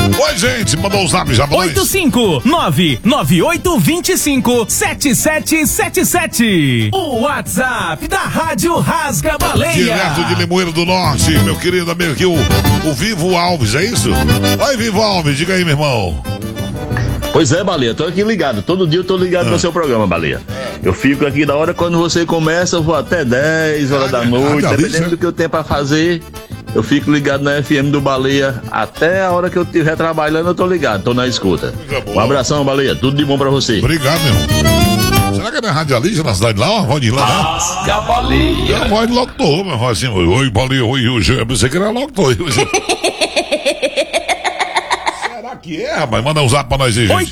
Oi, gente, mandou um zap já pra nós. 85998257777. O WhatsApp da Rádio Rasga Baleia. Direto de Limoeiro do Norte, meu querido amigo aqui, o Vivo Alves, é isso? Oi, Vivo Alves, diga aí, meu irmão. Pois é, Baleia, tô aqui ligado. Todo dia eu tô ligado no seu programa, Baleia. Eu fico aqui da hora quando você começa, eu vou até 10 horas da noite, dependendo do que eu tenho pra fazer. Eu fico ligado na FM do Baleia. Até a hora que eu estiver trabalhando, eu tô ligado, tô na escuta. Um abração, Baleia, tudo de bom pra você. Obrigado, meu irmão. Será que não é radialista na cidade lá? Uma voz de lá, né? Rasga Baleia. É uma voz de locutor, meu irmão, assim. Oi, Baleia, oi, eu pensei que era locutor. Será que é, rapaz? Manda um zap pra nós aí, gente.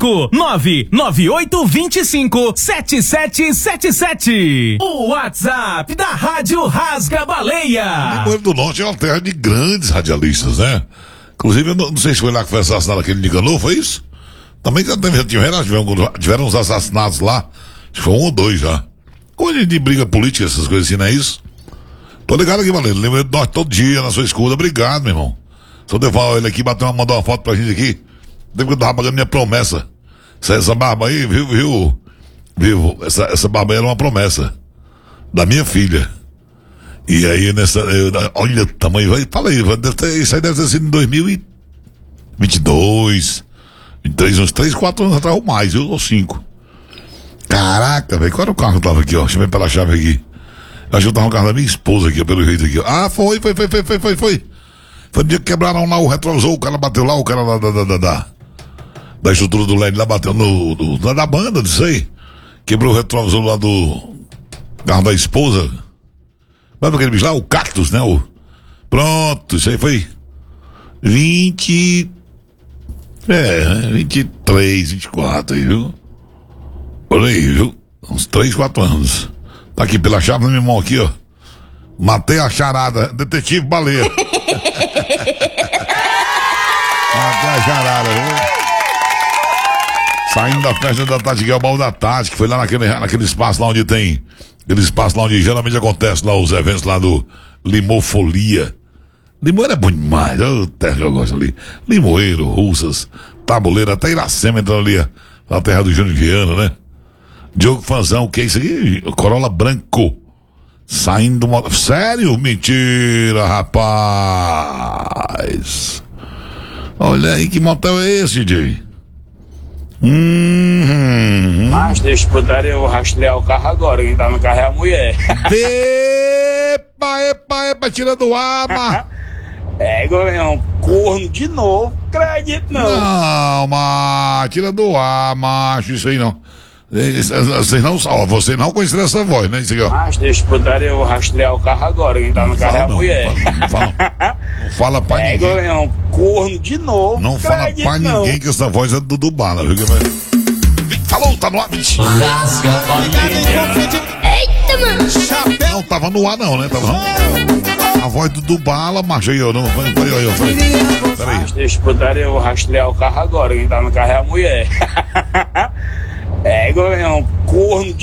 85998257777. O WhatsApp da Rádio Rasga Baleia. Limoeiro do Norte é uma terra de grandes radialistas, Inclusive, eu não sei se foi lá que foi assassinado aquele Nicanor, foi isso? Também já tiveram uns assassinatos lá. Acho que foi 1 ou 2 já. Coisa de briga política, essas coisas assim, não é isso? Tô ligado aqui, Valendo. Limoeiro do Norte todo dia na sua escuta. Obrigado, meu irmão. Só devo ele aqui, mandar uma foto pra gente aqui. Tempo que eu tava pagando minha promessa. Essa barba aí, viu? Essa barba aí era uma promessa da minha filha. E aí, olha o tamanho, fala aí, isso aí deve ter sido em 2022, 23, uns 3, 4 anos atrás ou mais, ou 5. Caraca, velho, qual era o carro que tava aqui, ó? Chamei pela chave aqui. Eu acho que eu tava no carro da minha esposa aqui, ó, pelo jeito aqui, ó. Ah, foi. Foi no dia que quebraram lá o retrovisor, o cara bateu lá, o cara lá da estrutura do LED lá bateu da banda, não sei. Quebrou o retrovisor lá do carro da esposa. Sabe aquele bicho lá? O Cactus, né? Pronto, isso aí foi 23, 24 aí, viu? Por aí, viu? Uns 3, 4 anos. Tá aqui pela chave do meu irmão aqui, ó. Matei a charada, detetive Baleia. Matei a charada, viu? Saindo da festa da Tati, que é o baú da Tati, que foi lá naquele espaço lá onde tem. Aquele espaço lá onde geralmente acontece lá os eventos lá do Limofolia. Limoeiro é bom demais, terra que eu gosto ali. Limoeiro, Russas, Tabuleiro, até Iracema entrando ali, na terra do Júnior Viana, né? Diogo Fanzão, o que é isso aqui? Corolla branco. Saindo uma... Sério? Mentira, rapaz. Olha aí, que motel é esse, DJ? Mas deixa eu eu rastrear o carro agora. Quem tá no carro é a mulher. Epa, tira do ar, mas... É, governo, corno de novo. Acredito não. Não, mas tira do ar, macho, isso aí não. Você não conhece essa voz, né? Isso aqui, ó. Mas deixa eu rastrear o carro agora. Quem tá no carro é a mulher. Não fala pra ninguém. É, governo, corno de novo. Não fala pra ninguém que essa voz é do Bala, viu? Falou, tá no ar, bicho. Eita, mano. Não tava no ar, não, né? Tava não. A voz do Bala, macho aí, ó. Peraí. Mas deixa eu rastrear o carro agora. Quem tá no carro é a mulher. É, governo, corno de